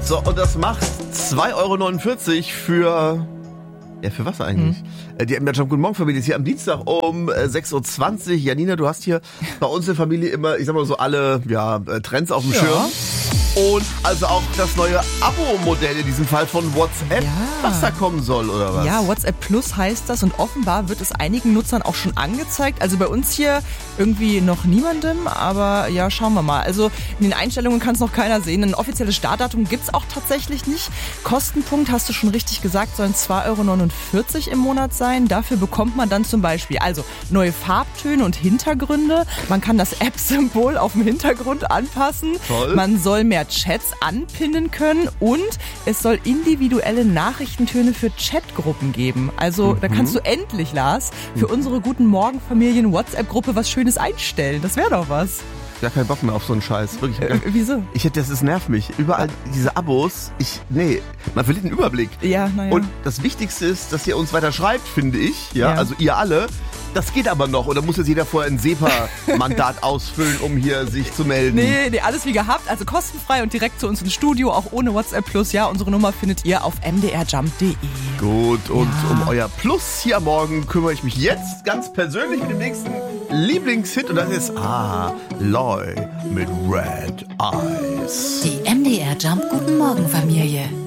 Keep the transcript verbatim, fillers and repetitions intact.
So, und das macht zwei Euro neunundvierzig für... Ja, für was eigentlich? Hm. Die M D R Jump Guten Morgen Familie ist hier am Dienstag um sechs Uhr zwanzig. Janina, du hast hier bei uns in der Familie immer, ich sag mal so, alle ja, Trends auf dem ja. Schirm. Und also auch das neue Abo-Modell in diesem Fall von WhatsApp, ja. was da kommen soll, oder was? Ja, WhatsApp Plus heißt das und offenbar wird es einigen Nutzern auch schon angezeigt. Also bei uns hier irgendwie noch niemandem, aber ja, schauen wir mal. Also in den Einstellungen kann es noch keiner sehen. Ein offizielles Startdatum gibt's auch tatsächlich nicht. Kostenpunkt, hast du schon richtig gesagt, sollen zwei Euro neunundvierzig im Monat sein. Dafür bekommt man dann zum Beispiel also neue Farbtöne und Hintergründe. Man kann das App-Symbol auf dem Hintergrund anpassen. Toll. Man soll mehr Chats anpinnen können und es soll individuelle Nachrichtentöne für Chatgruppen geben. Also mhm. da kannst du endlich, Lars, für unsere Guten Morgen Familien WhatsApp-Gruppe was Schönes einstellen. Das wäre doch was. Ja, keinen Bock mehr auf so einen Scheiß. Wirklich. Äh, wieso? Ich hätte, das ist, nervt mich. Überall diese Abos. Ich, nee, man verliert den Überblick. Ja, naja. Und das Wichtigste ist, dass ihr uns weiter schreibt, finde ich. Ja, ja. Also ihr alle. Das geht aber noch. Oder muss jetzt jeder vorher ein SEPA-Mandat ausfüllen, um hier sich zu melden? Nee, nee, alles wie gehabt. Also kostenfrei und direkt zu uns ins Studio, auch ohne WhatsApp Plus. Ja, unsere Nummer findet ihr auf m d r jump punkt d e. Gut, und ja. um euer Plus hier am Morgen kümmere ich mich jetzt ganz persönlich mit dem nächsten Lieblingshit. Und das ist, ah, Loy mit Red Eyes. Die M D R Jump Guten Morgen Familie.